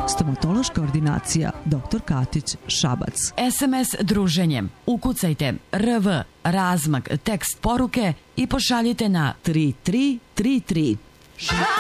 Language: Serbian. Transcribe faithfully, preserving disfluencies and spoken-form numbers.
Stomatološka ordinacija doktor Katić, Šabac. es em es druženjem ukucajte R V razmak tekst poruke i pošaljite na tri tri tri tri.